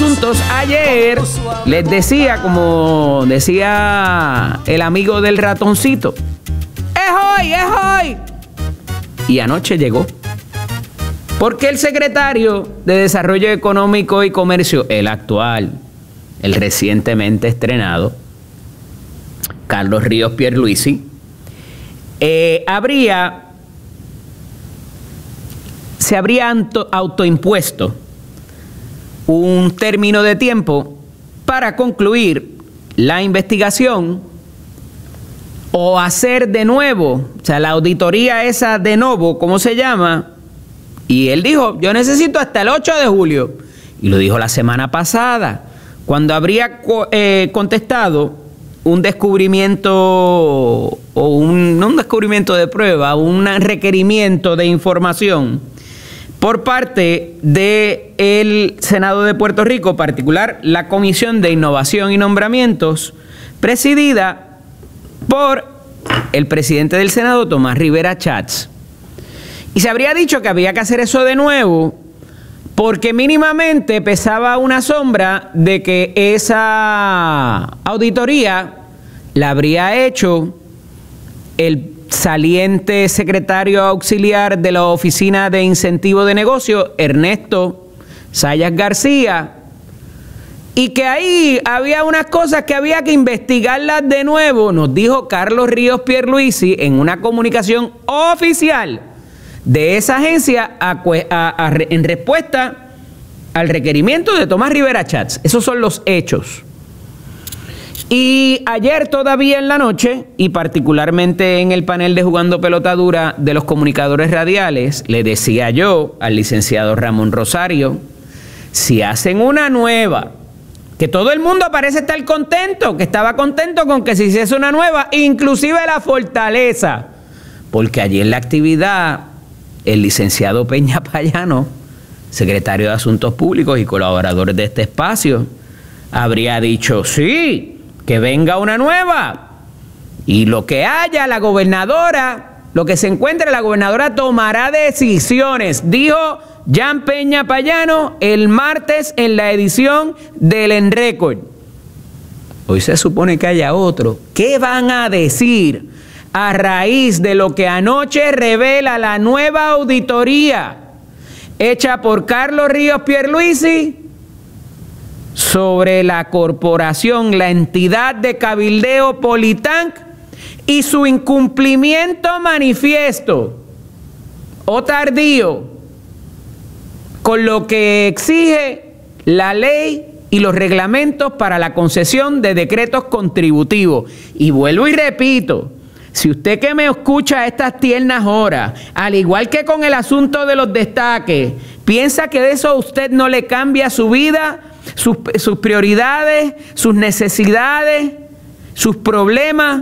asuntos, ayer les decía, como decía el amigo del ratoncito, ¡es hoy! Y anoche llegó. Porque el secretario de Desarrollo Económico y Comercio, el actual, el recientemente estrenado, Carlos Ríos Pierluisi, se habría autoimpuesto un término de tiempo para concluir la investigación o hacer de nuevo, o sea, la auditoría esa de nuevo, ¿cómo se llama? Y él dijo, yo necesito hasta el 8 de julio. Y lo dijo la semana pasada, cuando habría contestado un descubrimiento, o no un descubrimiento de prueba, un requerimiento de información por parte del Senado de Puerto Rico, en particular la Comisión de Innovación y Nombramientos, presidida por el presidente del Senado, Tomás Rivera Chats. Y se habría dicho que había que hacer eso de nuevo porque mínimamente pesaba una sombra de que esa auditoría la habría hecho el saliente secretario auxiliar de la Oficina de Incentivo de Negocio, Ernesto Sayas García, y que ahí había unas cosas que había que investigarlas de nuevo, nos dijo Carlos Ríos Pierluisi en una comunicación oficial de esa agencia en respuesta al requerimiento de Tomás Rivera Chats. Esos son los hechos. Y ayer todavía en la noche, y particularmente en el panel de Jugando Pelota Dura de los comunicadores radiales, le decía yo al licenciado Ramón Rosario, si hacen una nueva, que todo el mundo parece estar contento, que estaba contento con que se hiciese una nueva, inclusive la Fortaleza, porque allí en la actividad el licenciado Peña Payano, secretario de Asuntos Públicos y colaborador de este espacio, habría dicho, sí, que venga una nueva. Y lo que haya, la gobernadora, lo que se encuentre, la gobernadora tomará decisiones, dijo Jan Peña Payano el martes en la edición del En Récord. Hoy se supone que haya otro. ¿Qué van a decir a raíz de lo que anoche revela la nueva auditoría hecha por Carlos Ríos Pierluisi sobre la corporación, la entidad de cabildeo Politank y su incumplimiento manifiesto o tardío con lo que exige la ley y los reglamentos para la concesión de decretos contributivos? Y vuelvo y repito, si usted que me escucha a estas tiernas horas, al igual que con el asunto de los destaques, piensa que de eso a usted no le cambia su vida, sus prioridades, sus necesidades, sus problemas,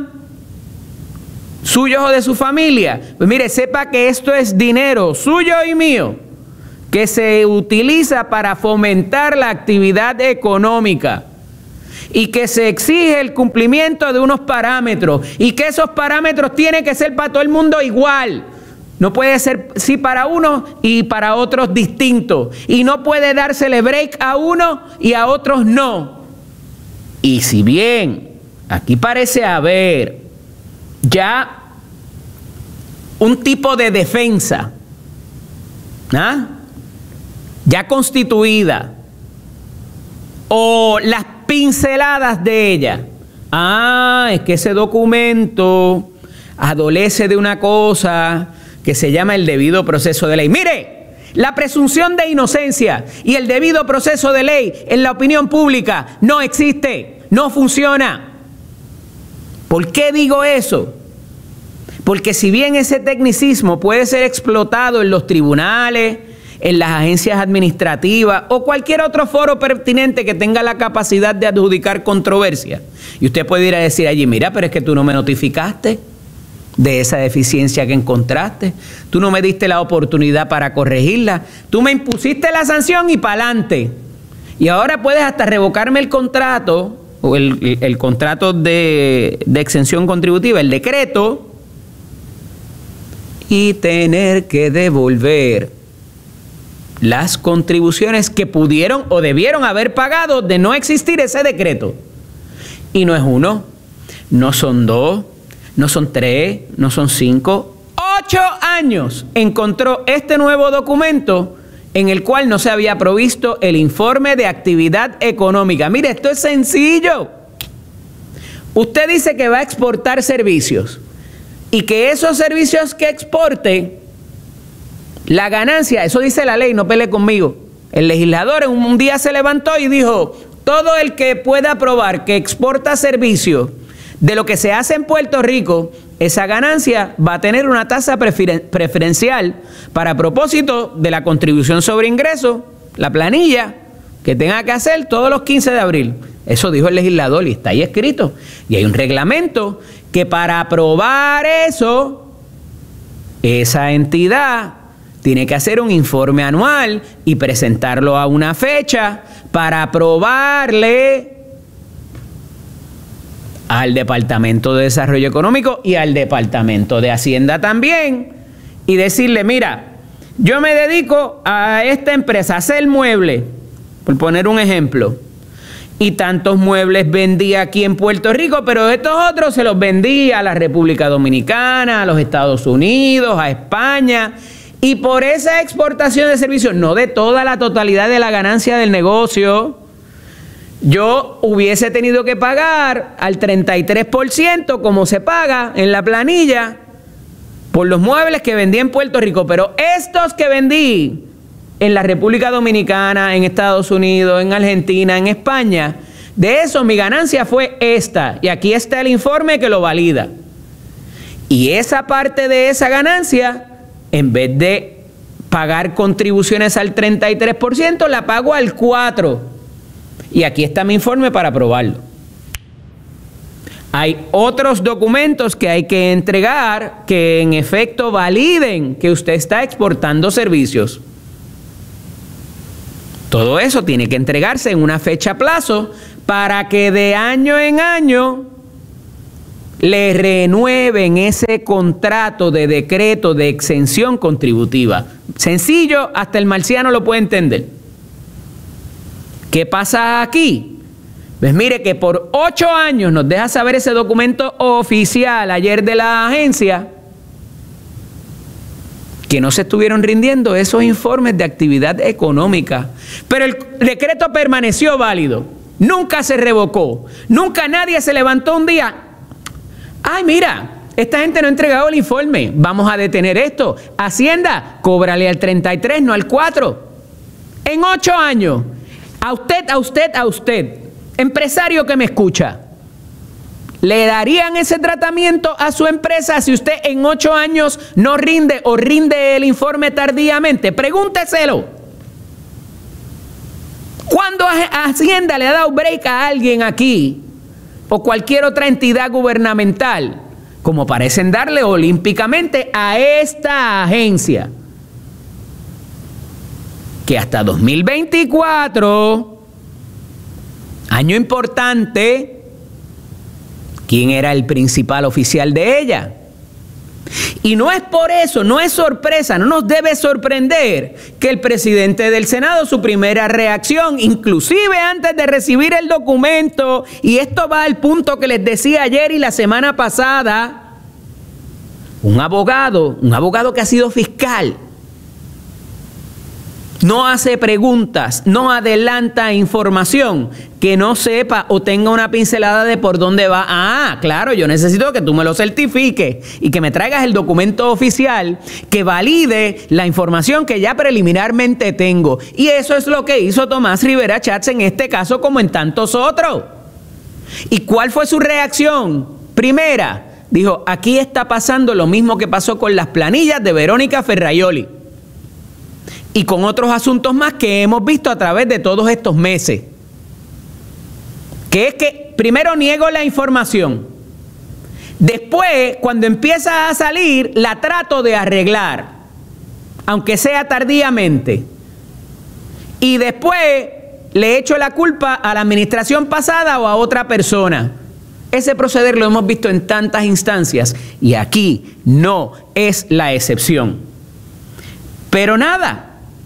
suyos o de su familia, pues mire, sepa que esto es dinero suyo y mío, que se utiliza para fomentar la actividad económica y que se exige el cumplimiento de unos parámetros y que esos parámetros tienen que ser para todo el mundo igual. No puede ser sí para unos y para otros distintos. Y no puede dársele break a uno y a otros no. Y si bien aquí parece haber ya un tipo de defensa, ya constituida, o las pinceladas de ella. Es que ese documento adolece de una cosa que se llama el debido proceso de ley. Mire, la presunción de inocencia y el debido proceso de ley en la opinión pública no existe, no funciona. ¿Por qué digo eso? Porque si bien ese tecnicismo puede ser explotado en los tribunales, en las agencias administrativas o cualquier otro foro pertinente que tenga la capacidad de adjudicar controversia, y usted puede ir a decir allí, mira, pero es que tú no me notificaste de esa deficiencia que encontraste, tú no me diste la oportunidad para corregirla, tú me impusiste la sanción y para adelante, y ahora puedes hasta revocarme el contrato o el contrato de exención contributiva, el decreto, y tener que devolver las contribuciones que pudieron o debieron haber pagado de no existir ese decreto. Y no es uno, no son dos, no son tres, no son 5, 8 años encontró este nuevo documento en el cual no se había provisto el informe de actividad económica. Mire, esto es sencillo. Usted dice que va a exportar servicios y que esos servicios que exporte, la ganancia, eso dice la ley, no pelee conmigo. El legislador un día se levantó y dijo, todo el que pueda probar que exporta servicios de lo que se hace en Puerto Rico, esa ganancia va a tener una tasa preferencial para propósito de la contribución sobre ingresos, la planilla que tenga que hacer todos los 15 de abril. Eso dijo el legislador y está ahí escrito. Y hay un reglamento que para aprobar eso, esa entidad tiene que hacer un informe anual y presentarlo a una fecha para aprobarle al Departamento de Desarrollo Económico y al Departamento de Hacienda también, y decirle, mira, yo me dedico a esta empresa a hacer muebles, por poner un ejemplo, y tantos muebles vendí aquí en Puerto Rico, pero estos otros se los vendí a la República Dominicana, a los Estados Unidos, a España, y por esa exportación de servicios, no de toda la totalidad de la ganancia del negocio, yo hubiese tenido que pagar al 33% como se paga en la planilla por los muebles que vendí en Puerto Rico, pero estos que vendí en la República Dominicana, en Estados Unidos, en Argentina, en España, de eso mi ganancia fue esta, y aquí está el informe que lo valida. Y esa parte de esa ganancia, en vez de pagar contribuciones al 33%, la pago al 4%. Y aquí está mi informe para aprobarlo. Hay otros documentos que hay que entregar que en efecto validen que usted está exportando servicios. Todo eso tiene que entregarse en una fecha plazo para que de año en año le renueven ese contrato de decreto de exención contributiva. Sencillo, hasta el marciano lo puede entender. ¿Qué pasa aquí? Pues mire que por 8 años nos deja saber ese documento oficial ayer de la agencia que no se estuvieron rindiendo esos informes de actividad económica. Pero el decreto permaneció válido, nunca se revocó, nunca nadie se levantó un día. Ay, mira, esta gente no ha entregado el informe, vamos a detener esto. Hacienda, cóbrale al 33, no al 4. En 8 años. A usted, empresario que me escucha, ¿le darían ese tratamiento a su empresa si usted en 8 años no rinde o rinde el informe tardíamente? Pregúnteselo. ¿Cuándo Hacienda le ha dado break a alguien aquí o cualquier otra entidad gubernamental, como parecen darle olímpicamente a esta agencia? Que hasta 2024, año importante, ¿quién era el principal oficial de ella? Y no es por eso, no es sorpresa, no nos debe sorprender que el presidente del Senado, su primera reacción, inclusive antes de recibir el documento, y esto va al punto que les decía ayer y la semana pasada, un abogado que ha sido fiscal, no hace preguntas, no adelanta información que no sepa o tenga una pincelada de por dónde va. Ah, claro, yo necesito que tú me lo certifiques y que me traigas el documento oficial que valide la información que ya preliminarmente tengo. Y eso es lo que hizo Tomás Rivera Schatz en este caso como en tantos otros. ¿Y cuál fue su reacción? Primera, dijo, aquí está pasando lo mismo que pasó con las planillas de Verónica Ferraioli y con otros asuntos más que hemos visto a través de todos estos meses. Que es que primero niego la información. Después, cuando empieza a salir, la trato de arreglar, aunque sea tardíamente. Y después le echo la culpa a la administración pasada o a otra persona. Ese proceder lo hemos visto en tantas instancias y aquí no es la excepción. Pero nada,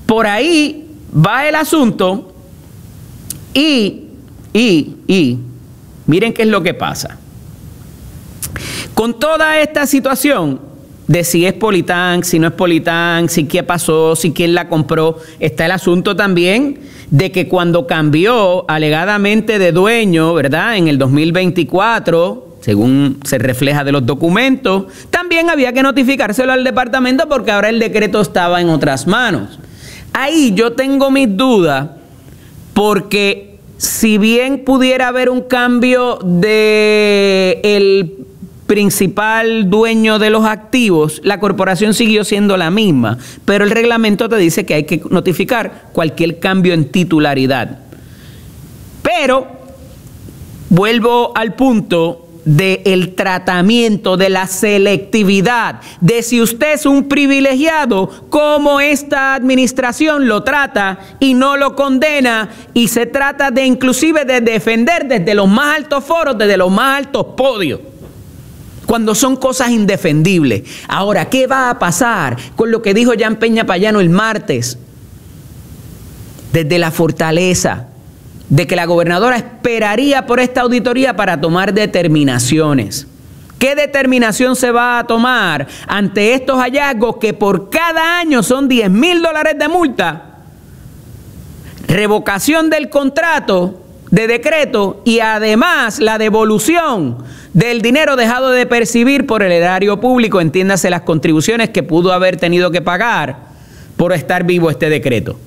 por ahí va el asunto y miren qué es lo que pasa. Con toda esta situación de si es Politán, si no es Politán, si qué pasó, si quién la compró, está el asunto también de que cuando cambió alegadamente de dueño, ¿verdad? En el 2024, según se refleja de los documentos, también había que notificárselo al departamento porque ahora el decreto estaba en otras manos. Ahí yo tengo mis dudas porque si bien pudiera haber un cambio de el principal dueño de los activos, la corporación siguió siendo la misma, pero el reglamento te dice que hay que notificar cualquier cambio en titularidad. Pero vuelvo al punto del tratamiento, de la selectividad, de si usted es un privilegiado, cómo esta administración lo trata y no lo condena, y se trata de inclusive de defender desde los más altos foros, desde los más altos podios, cuando son cosas indefendibles. Ahora, ¿qué va a pasar con lo que dijo Jan Peña Payano el martes? Desde la fortaleza de que la gobernadora esperaría por esta auditoría para tomar determinaciones. ¿Qué determinación se va a tomar ante estos hallazgos que por cada año son $10,000 de multa, revocación del contrato de decreto y además la devolución del dinero dejado de percibir por el erario público, entiéndase las contribuciones que pudo haber tenido que pagar por estar vivo este decreto?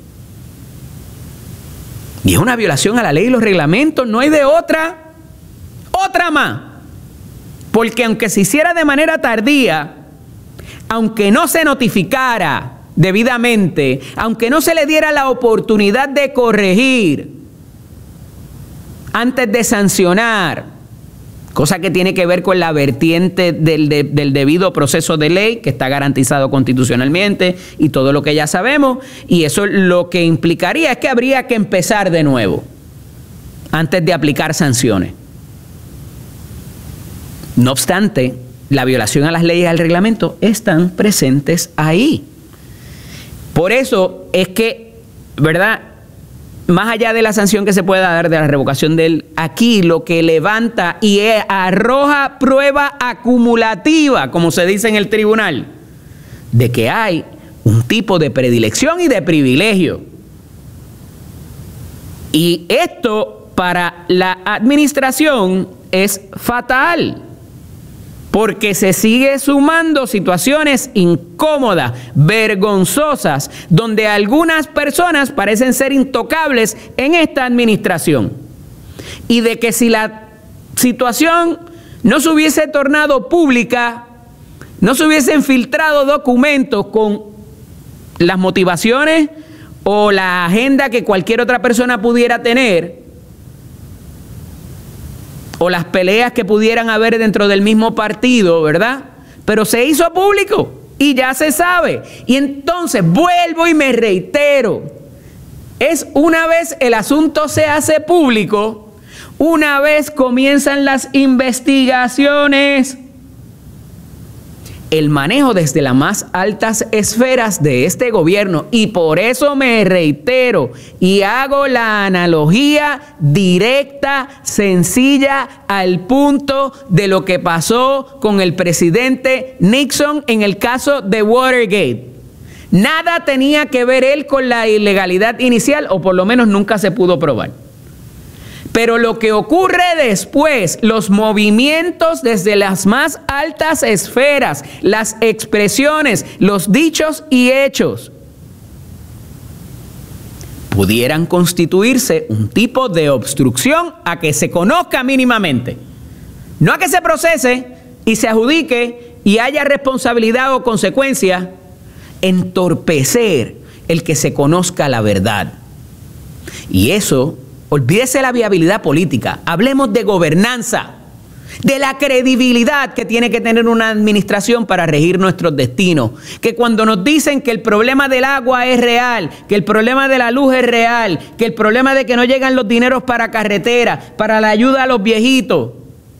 Y es una violación a la ley y los reglamentos, no hay de otra más. Porque aunque se hiciera de manera tardía, aunque no se notificara debidamente, aunque no se le diera la oportunidad de corregir antes de sancionar, cosa que tiene que ver con la vertiente del debido proceso de ley que está garantizado constitucionalmente y todo lo que ya sabemos, y eso lo que implicaría es que habría que empezar de nuevo antes de aplicar sanciones. No obstante, la violación a las leyes y al reglamento están presentes ahí. Por eso es que, ¿verdad?, más allá de la sanción que se pueda dar de la revocación de él, aquí lo que levanta y arroja prueba acumulativa, como se dice en el tribunal, de que hay un tipo de predilección y de privilegio. Y esto para la administración es fatal, porque se sigue sumando situaciones incómodas, vergonzosas, donde algunas personas parecen ser intocables en esta administración. Y de que si la situación no se hubiese tornado pública, no se hubiesen filtrado documentos con las motivaciones o la agenda que cualquier otra persona pudiera tener, o las peleas que pudieran haber dentro del mismo partido, ¿verdad? Pero se hizo público y ya se sabe. Y entonces vuelvo y me reitero, es una vez el asunto se hace público, una vez comienzan las investigaciones, el manejo desde las más altas esferas de este gobierno. Y por eso me reitero y hago la analogía directa, sencilla, al punto de lo que pasó con el presidente Nixon en el caso de Watergate. Nada tenía que ver él con la ilegalidad inicial, o por lo menos nunca se pudo probar. Pero lo que ocurre después, los movimientos desde las más altas esferas, las expresiones, los dichos y hechos, pudieran constituirse un tipo de obstrucción a que se conozca mínimamente. No a que se procese y se adjudique y haya responsabilidad o consecuencia, entorpecer el que se conozca la verdad. Y eso, olvídese la viabilidad política, hablemos de gobernanza, de la credibilidad que tiene que tener una administración para regir nuestros destinos. Que cuando nos dicen que el problema del agua es real, que el problema de la luz es real, que el problema de que no llegan los dineros para carretera, para la ayuda a los viejitos,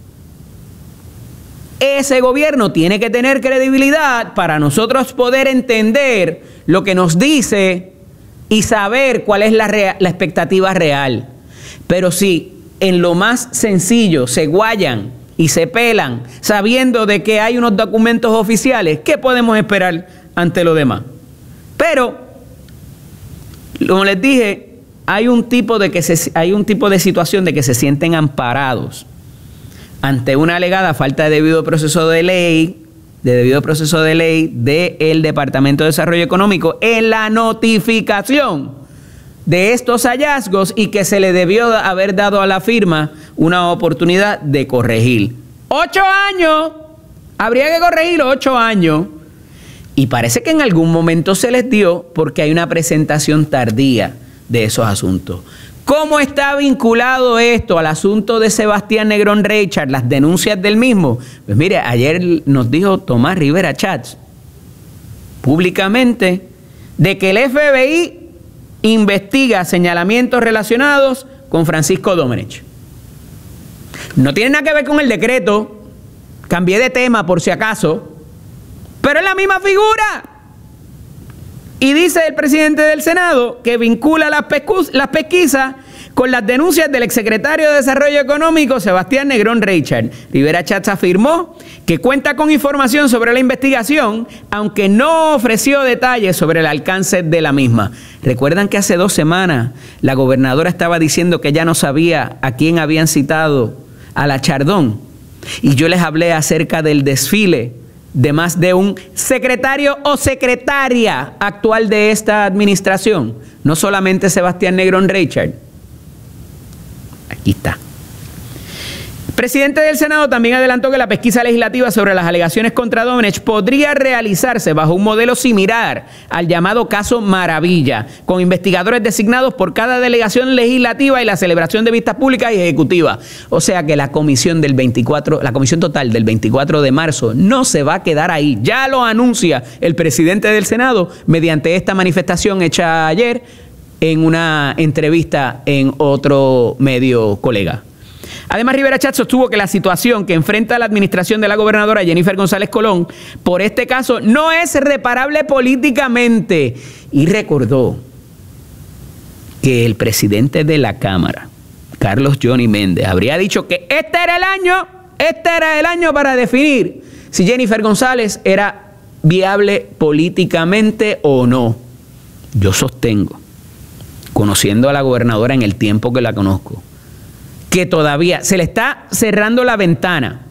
ese gobierno tiene que tener credibilidad para nosotros poder entender lo que nos dice y saber cuál es la expectativa real. Pero si en lo más sencillo se guayan y se pelan sabiendo de que hay unos documentos oficiales, ¿qué podemos esperar ante lo demás? Pero, como les dije, hay un tipo de situación de que se sienten amparados ante una alegada falta de debido proceso de ley, del Departamento de Desarrollo Económico en la notificación de estos hallazgos y que se le debió haber dado a la firma una oportunidad de corregir. 8 años, habría que corregir 8 años. Y parece que en algún momento se les dio porque hay una presentación tardía de esos asuntos. ¿Cómo está vinculado esto al asunto de Sebastián Negrón Reichard, las denuncias del mismo? Pues mire, ayer nos dijo Tomás Rivera Chats públicamente de que el FBI investiga señalamientos relacionados con Francisco Domenech. No tiene nada que ver con el decreto, cambié de tema por si acaso, pero es la misma figura. Y dice el presidente del Senado que vincula las pesquisas con las denuncias del exsecretario de Desarrollo Económico, Sebastián Negrón Reichard. Rivera Chats afirmó que cuenta con información sobre la investigación, aunque no ofreció detalles sobre el alcance de la misma. ¿Recuerdan que hace 2 semanas la gobernadora estaba diciendo que ya no sabía a quién habían citado a la Chardón? Y yo les hablé acerca del desfile de más de un secretario o secretaria actual de esta administración, no solamente Sebastián Negrón Reichard. Aquí está. El presidente del Senado también adelantó que la pesquisa legislativa sobre las alegaciones contra Domenech podría realizarse bajo un modelo similar al llamado caso Maravilla, con investigadores designados por cada delegación legislativa y la celebración de vistas públicas y ejecutivas. O sea que la comisión total del 24 de marzo no se va a quedar ahí. Ya lo anuncia el presidente del Senado mediante esta manifestación hecha ayer en una entrevista en otro medio colega. Además, Rivera Chats sostuvo que la situación que enfrenta la administración de la gobernadora Jennifer González Colón por este caso no es reparable políticamente. Y recordó que el presidente de la Cámara, Carlos Johnny Méndez, habría dicho que este era el año para definir si Jennifer González era viable políticamente o no. Yo sostengo, conociendo a la gobernadora en el tiempo que la conozco, que todavía se le está cerrando la ventana.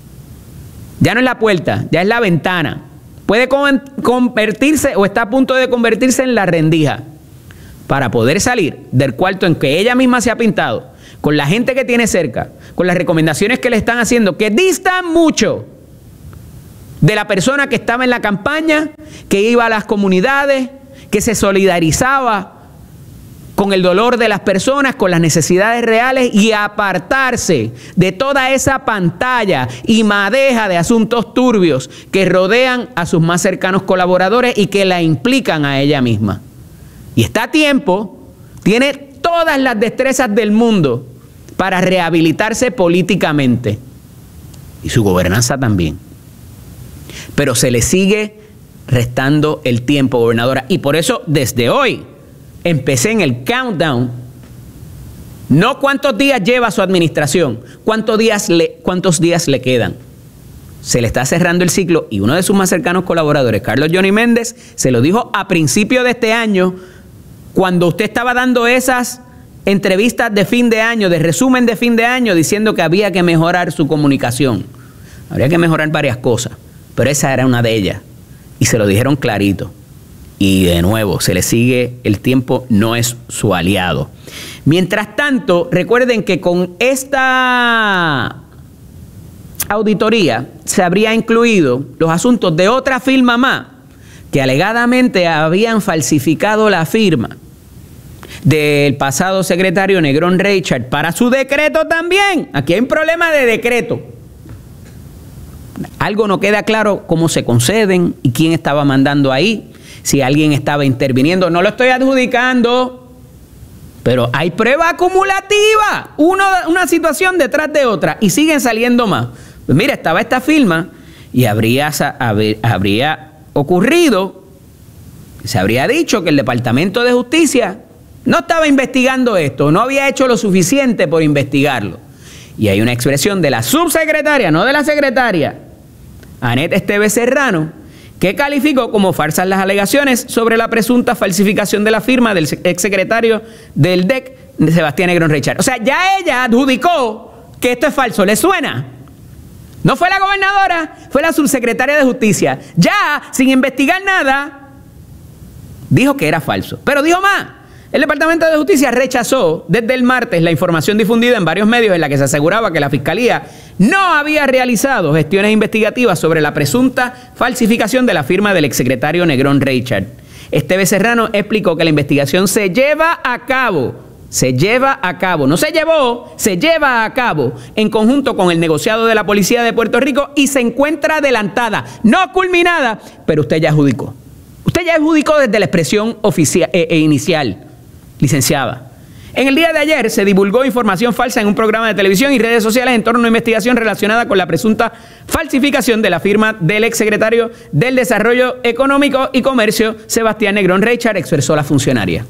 Ya no es la puerta, ya es la ventana. Puede convertirse o está a punto de convertirse en la rendija para poder salir del cuarto en que ella misma se ha pintado, con la gente que tiene cerca, con las recomendaciones que le están haciendo, que distan mucho de la persona que estaba en la campaña, que iba a las comunidades, que se solidarizaba con el dolor de las personas, con las necesidades reales, y apartarse de toda esa pantalla y madeja de asuntos turbios que rodean a sus más cercanos colaboradores y que la implican a ella misma. Y está a tiempo, tiene todas las destrezas del mundo para rehabilitarse políticamente. Y su gobernanza también. Pero se le sigue restando el tiempo, gobernadora. Y por eso, desde hoy, empecé en el countdown, no cuántos días lleva su administración, cuántos días le quedan. Se le está cerrando el ciclo y uno de sus más cercanos colaboradores, Carlos Johnny Méndez, se lo dijo a principio de este año, cuando usted estaba dando esas entrevistas de fin de año, de resumen de fin de año, diciendo que había que mejorar su comunicación. Habría que mejorar varias cosas, pero esa era una de ellas. Y se lo dijeron clarito. Y de nuevo, se le sigue, el tiempo no es su aliado. Mientras tanto, recuerden que con esta auditoría se habría incluido los asuntos de otra firma más, que alegadamente habían falsificado la firma del pasado secretario Negrón Reichard para su decreto también. Aquí hay un problema de decreto. Algo no queda claro cómo se conceden y quién estaba mandando ahí. Si alguien estaba interviniendo, no lo estoy adjudicando, pero hay prueba acumulativa, una situación detrás de otra, y siguen saliendo más. Pues mira, estaba esta firma y habría ocurrido Se habría dicho que el Departamento de Justicia no estaba investigando esto, no había hecho lo suficiente por investigarlo. Y hay una expresión de la subsecretaria, no de la secretaria, Annette Esteves Serrano, que calificó como falsas las alegaciones sobre la presunta falsificación de la firma del exsecretario del DEC, Sebastián Negrón Reichard. O sea, ya ella adjudicó que esto es falso. ¿Le suena? No fue la gobernadora, fue la subsecretaria de Justicia. Ya, sin investigar nada, dijo que era falso. Pero dijo más. El Departamento de Justicia rechazó desde el martes la información difundida en varios medios en la que se aseguraba que la Fiscalía no había realizado gestiones investigativas sobre la presunta falsificación de la firma del exsecretario Negrón Reichard. Esteves Serrano explicó que la investigación se lleva a cabo, no se llevó, se lleva a cabo en conjunto con el negociado de la Policía de Puerto Rico y se encuentra adelantada, no culminada, pero usted ya adjudicó. Usted ya adjudicó desde la expresión inicial. Licenciada, en el día de ayer se divulgó información falsa en un programa de televisión y redes sociales en torno a una investigación relacionada con la presunta falsificación de la firma del exsecretario del Desarrollo Económico y Comercio, Sebastián Negrón Reichard, expresó la funcionaria.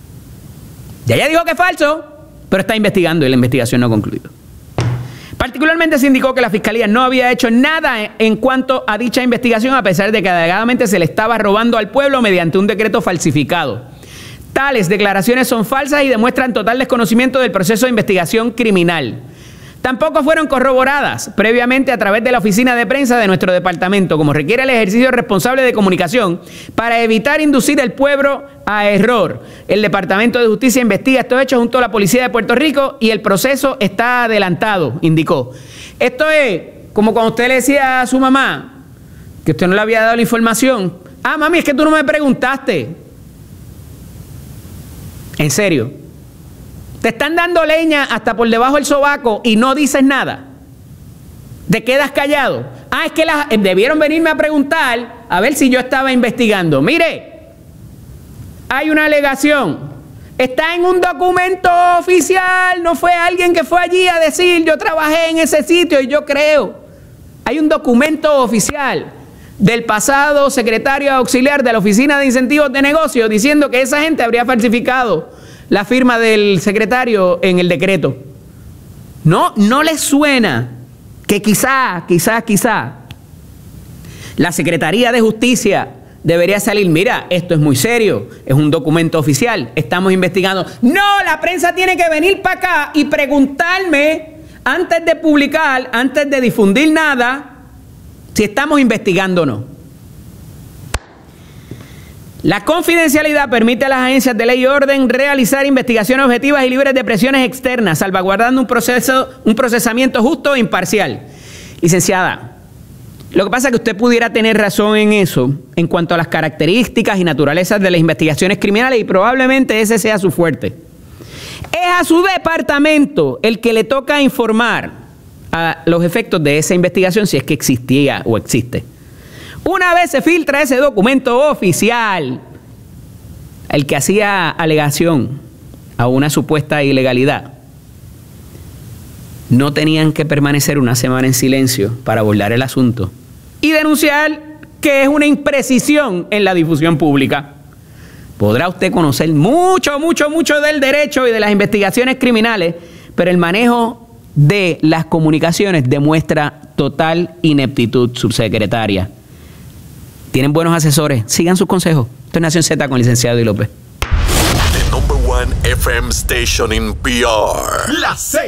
Ya ella dijo que es falso, pero está investigando y la investigación no ha concluido. Particularmente se indicó que la Fiscalía no había hecho nada en cuanto a dicha investigación, a pesar de que alegadamente se le estaba robando al pueblo mediante un decreto falsificado. Tales declaraciones son falsas y demuestran total desconocimiento del proceso de investigación criminal. Tampoco fueron corroboradas previamente a través de la oficina de prensa de nuestro departamento, como requiere el ejercicio responsable de comunicación para evitar inducir al pueblo a error. El Departamento de Justicia investiga estos hechos junto a la Policía de Puerto Rico y el proceso está adelantado, indicó. Esto es como cuando usted le decía a su mamá que usted no le había dado la información. Ah, mami, es que tú no me preguntaste. En serio, te están dando leña hasta por debajo del sobaco y no dices nada. Te quedas callado. Ah, es que debieron venirme a preguntar a ver si yo estaba investigando. Mire, hay una alegación. Está en un documento oficial. No fue alguien que fue allí a decir yo trabajé en ese sitio y yo creo. Hay un documento oficial del pasado secretario auxiliar de la Oficina de Incentivos de Negocios diciendo que esa gente habría falsificado la firma del secretario en el decreto. No les suena que quizá la Secretaría de Justicia debería salir, mira, esto es muy serio, es un documento oficial, estamos investigando. No, la prensa tiene que venir para acá y preguntarme antes de publicar, antes de difundir nada, si estamos investigando o no. La confidencialidad permite a las agencias de ley y orden realizar investigaciones objetivas y libres de presiones externas, salvaguardando un procesamiento justo e imparcial. Licenciada, lo que pasa es que usted pudiera tener razón en eso, en cuanto a las características y naturalezas de las investigaciones criminales, y probablemente ese sea su fuerte. Es a su departamento el que le toca informar a los efectos de esa investigación, si es que existía o existe. Una vez se filtra ese documento oficial, el que hacía alegación a una supuesta ilegalidad, no tenían que permanecer una semana en silencio para abordar el asunto y denunciar que es una imprecisión en la difusión pública. Podrá usted conocer mucho del derecho y de las investigaciones criminales, pero el manejo de las comunicaciones demuestra total ineptitud, subsecretaria. Tienen buenos asesores, sigan sus consejos. Esto es Nación Z con el licenciado Eddie López. The #1 FM station in PR. La Z.